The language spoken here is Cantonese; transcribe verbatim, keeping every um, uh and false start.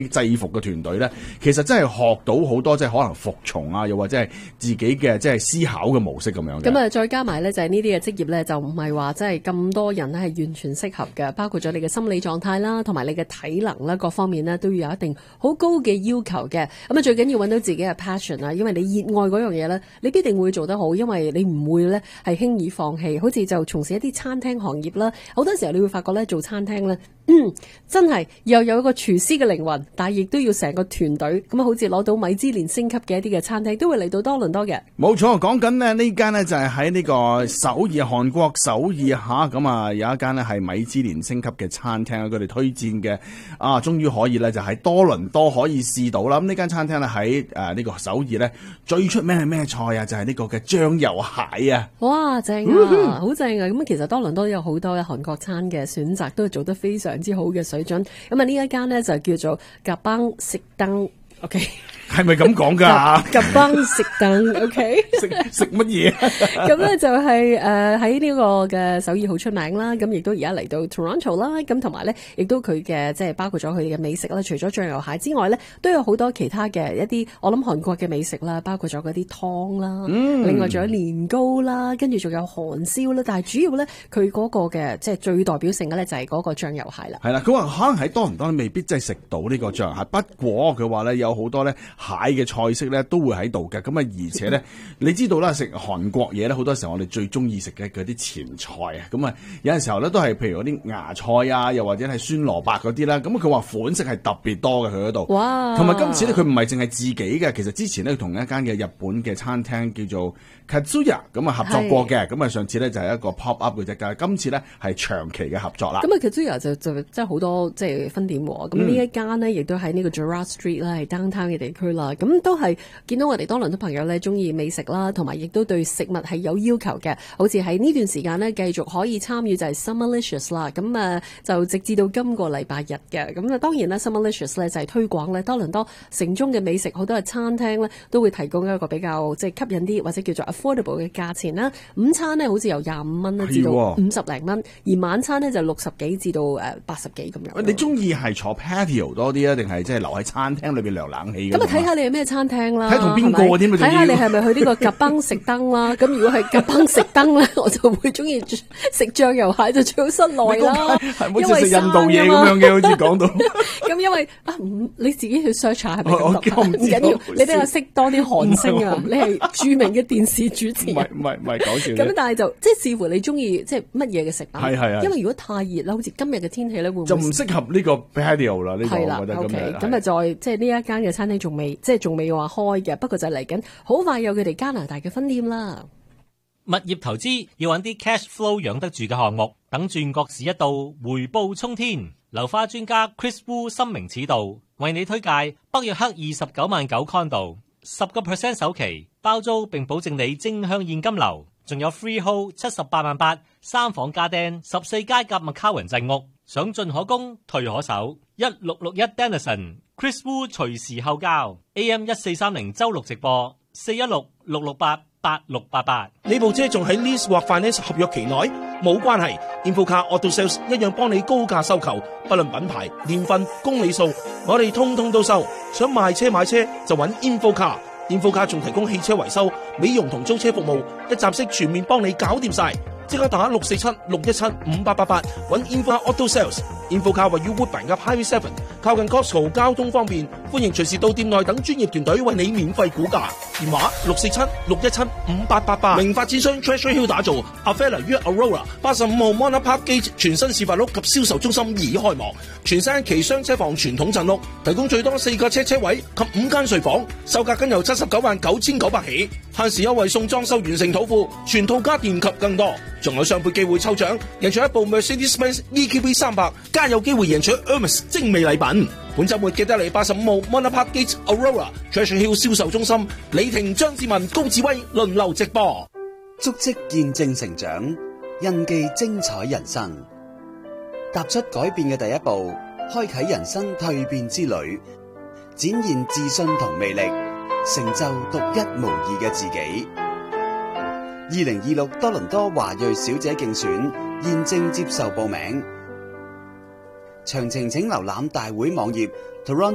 制服嘅團隊咧，其實真係學到好多即係可能服從啊，又或者係自己嘅即係思考嘅模式咁樣嘅。 咁啊，再加埋咧就係呢啲嘅職業咧，就唔係話即係咁多人咧係完全適合嘅，包括咗你嘅心理狀態啦，同埋你嘅體能啦，各方面呢都要有一定好高嘅要求嘅。咁啊，最緊要揾到自己嘅 passion 啊，因為你熱愛嗰樣嘢咧，你必定會做得好，因為你唔會咧係輕易放棄。好似就從事一啲餐廳行業啦，好多時候你會發覺咧做餐廳咧，嗯，真係又有一個廚師嘅靈魂。但係亦都要成個團隊咁啊，好似攞到米芝蓮星級嘅一啲嘅餐廳，都會嚟到多倫多嘅。 冇錯，講緊呢呢間呢就係喺呢個首爾，韓國首爾吓，咁啊有一間呢係米芝蓮星級嘅餐廳，佢哋推薦嘅啊，終於可以呢就喺多倫多可以試到啦。咁呢間餐廳呢喺誒呢個首爾呢最出名係咩菜啊？就係、是、呢個嘅醬油蟹啊！ 哇，正啊，好正啊！咁其實多倫多有好多嘅韓國餐嘅選擇，都做得非常之好嘅水準。咁啊呢一間呢就叫做甲邦食燈 ，OK， 係咪咁講噶？ 甲邦食燈 ，OK， 食食乜嘢？ 咁咧就係誒喺呢個嘅首爾好出名啦，咁亦都而家嚟到 Toronto 啦，咁同埋咧亦都佢嘅即係包括咗佢哋嘅美食啦，除咗醬油蟹之外咧，都有好多其他嘅一啲我諗韓國嘅美食啦，包括咗嗰啲湯啦，嗯、另外仲有年糕啦，跟住仲有韓燒啦，但係主要咧佢嗰個嘅即係最代表性嘅咧就係嗰個醬油蟹啦。 係啦，佢話可能喺多倫多未必真係食到呢個醬油蟹，不過佢話咧有好多咧蟹嘅菜式咧都會喺度嘅，咁啊而且咧你知道啦，食韓國嘢咧好多時候我哋最中意食嘅嗰啲前菜啊，咁啊有陣時候咧都係譬如嗰啲芽菜啊，又或者係酸蘿蔔嗰啲啦，咁佢話款式係特別多嘅佢嗰度。哇！同埋今次咧佢唔係淨係自己嘅，其實之前咧同一間嘅日本嘅餐廳叫做 Katsuya 咁啊合作過嘅，咁啊上次咧就係一個 pop up 嘅啫，但係今次咧係長期嘅合作啦。 咁啊 Katsuya 就就即係好多即係分店喎，咁呢一間呢，亦都喺呢個 Gerrard Street 啦，係 downtown 嘅地區啦，咁都係見到我哋多倫多朋友咧中意美食啦，同埋亦都對食物係有要求嘅，好似喺呢段時間呢，繼續可以參與就係 Summerlicious 啦，咁啊就直至到今個禮拜日嘅，咁啊當然啦 Summerlicious 咧就係推廣咧多倫多城中嘅美食，好多嘅餐廳咧都會提供一個比較即係吸引啲或者叫做 affordable 嘅價錢啦，午餐呢，好似由廿五蚊至到五十零蚊，而晚餐呢，就六十幾至到誒八十幾咁樣。 你中意係坐 patio 多啲啊，定係即係留喺餐廳裏邊涼冷氣？ 咁啊睇下你係咩餐廳啦， 睇同邊個添？ 睇下你係咪去呢個甲邦食燈啦？咁如果係甲邦食燈咧，我就會中意食醬油蟹，就最好室內啦。 因為食印度嘢咁樣嘅，好似講到。 咁因為啊，你自己去 search 下係咪咁讀？唔緊要，你比較識多啲韓星啊！你係著名嘅電視主持人。 唔係唔係唔係講笑。 咁但係就即係視乎你中意即係乜嘢嘅食品。 係係啊。 因為如果太熱啦，好似今日嘅天氣咧，會唔會就唔適合呢個 patio 啦？呢個我覺得咁樣。 咁啊，再即係呢一間嘅餐廳仲未即係仲未話開嘅，不過就嚟緊，好快有佢哋加拿大嘅分店啦。 物業投資要揾啲 cash flow 養得住嘅項目，等轉角市一到，回報沖天。樓花專家 Chris Wu 深明此道，為你推介北約克二十九萬九 condo， 十個 percent 首期包租，並保證你正向現金流，仲有 freehold 七十八萬八，三房家丁，十四街夾麥卡雲鎮屋，想進可攻，退可守。一六六一 Denison Chris Wu 隨時候交 A M 一四三零周六直播四一六六六八八六八八。 呢部車仲喺 lease 或 finance 合約期內冇關係 ，InfoCar Auto Sales 一樣幫你高價收購，不論品牌、年份、公里數，我哋通通都收。想賣車買車就揾 InfoCar，InfoCar 仲提供汽車維修、美容同租車服務，一站式全面幫你搞掂晒。即刻打六四七六一七五八八八揾 InfoCar Auto Sales。InfoCar 位於 Woodbine 及 Highway Seven， 靠近 Costco， 交通方便，歡迎隨時到店內等專業團隊為你免費估價。電話六四七六一七五八八八。名發展商 Treasure Hill 打造 Avella 於 Aurora 八十五號 Mona Park Gate 全新示範屋及銷售中心已開幕，全新期雙車房傳統鎮屋，提供最多四個車車位及五間睡房，售價僅由七十九萬九千九百起，限時優惠送裝修完成土庫，全套家電及更多。仲有雙倍機會抽獎，贏取一部 Mercedes-Benz E Q B 三百，加有機會贏取 Hermes 精美禮品。本週末記得嚟八十五號 Mona Park Gate Aurora Treasure Hill 銷售中心，李婷、張志文、高志威輪流直播。 足跡見證成長，印記精彩人生。踏出改變嘅第一步，開啟人生蛻變之旅，展現自信同魅力，成就獨一無二嘅自己。二零二六多倫多華裔小姐競選現正接受報名，詳情請瀏覽大會網頁